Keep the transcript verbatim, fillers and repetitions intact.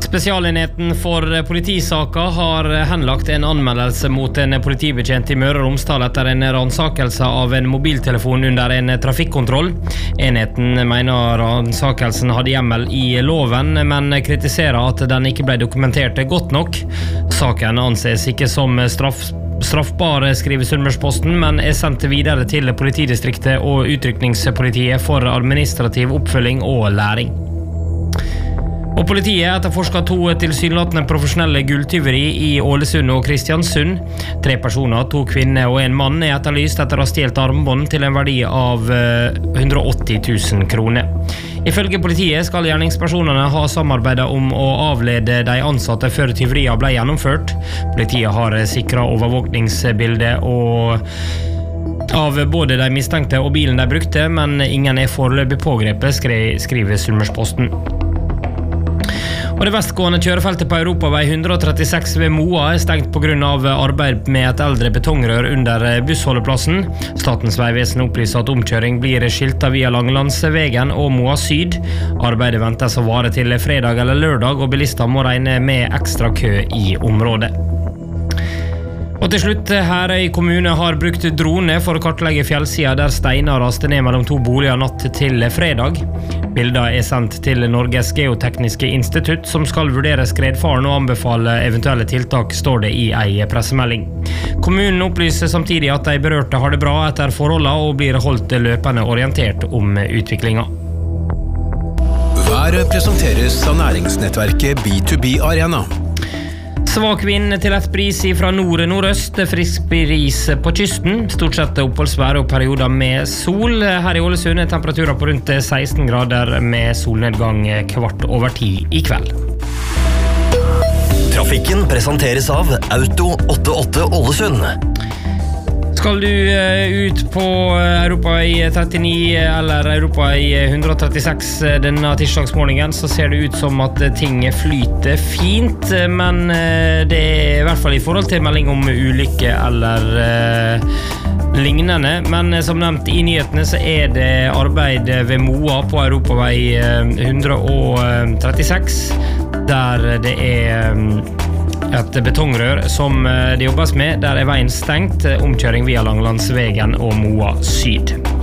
Spesialenheten for politisaka har henlagt en anmeldelse mot en politibetjent i Møre og Romsdal etter en ransakelse av en mobiltelefon under en trafikkontroll. Enheten mener ransakelsen hadde hjemmel i loven, men kritiserer at den ikke ble dokumentert godt nok. Saken anses ikke som straff straffbar, skriver Sunnmørsposten, men er sendt videre til politidistriktet og utrykningspolitiet for administrativ oppfølging og læring. Og politiet etterforsker to tilsynelatende profesjonelle gulltyveri i Ålesund og Kristiansund. Tre personer, to kvinner og en mann, er etterlyst etter å ha stjålet armbånd til en verdi av hundre og åtti tusen kroner. Ifølge politiet skal gjerningspersonene ha samarbeidet om å avlede de ansatte før tyveriet ble gjennomført. Politiet har sikret overvåkningsbildet og av både de mistenkte og bilen de brukte, men ingen er foreløpig pågrepet, skriver Sunnmørsposten. Og det vestgående kjørefeltet på Europavei hundre og trettiseks ved Moa er stengt på grunn av arbeid med et eldre betongrør under bussholdeplassen. Statens vegvesen opplyser at omkjøring blir skiltet via Langelandsvegen og Moa Syd. Arbeidet ventes å vare til fredag eller lørdag, og bilister må regne med ekstra kø i området. Og til slutt, Herøy kommune har brukt drone for å kartlegge fjellsida der steiner raste ned mellom to boliger natt til fredag. Bilder er sendt til Norges Geotekniske Institutt, som skal vurdere skredfaren og anbefale eventuelle tiltak, står det i ei pressemelding. Kommunen opplyser samtidig at de berørte har det bra etter forholdene og blir holdt løpende orientert om utviklinga. Været presenteres av næringsnettverket B to B Arena. Svak vind til et bris fra nord-nordøst, frisk bris på kysten, stort sett oppholdsvær og perioder med sol. Her i Ålesund er temperaturer på rundt seksten grader med solnedgang kvart over ti i kveld. Trafikken presenteres av Auto åttiåtte Ålesund. Skal du ut på Europavei trettini eller Europavei hundre og trettiseks denne tirsdagsmorgenen, så ser det ut som at ting flyter fint, men det er i hvert fall i forhold til melding om ulykke eller uh, lignende. Men som nevnt i nyhetene så er det arbeid ved Moa på Europavei hundre og trettiseks, der det er um, et betongrør som det jobbes med. Der er veien stengt, omkjøring via Langelandsvegen og Moa Syd.